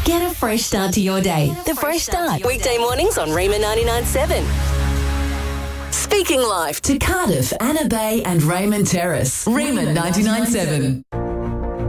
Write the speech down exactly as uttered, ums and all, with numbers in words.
Get a fresh start to your day. The Fresh Start. Weekday mornings on Rayman ninety-nine point seven. Speaking live to Cardiff, Anna Bay and Raymond Terrace. Rayman ninety-nine point seven.